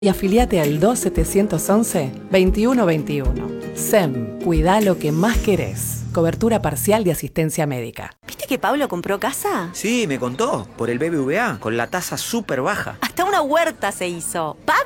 y afiliate al 2711-2121. SEM, cuidá lo que más querés. Cobertura parcial de asistencia médica. ¿Viste que Pablo compró casa? Sí, me contó, por el BBVA, con la tasa súper baja. Hasta una huerta se hizo.